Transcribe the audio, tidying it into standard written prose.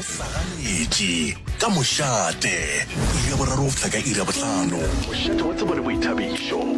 mohlaganetši ka mošate iri ya boraro go fihla ka iri ya bohlano mošate wa tsebo le boithabišo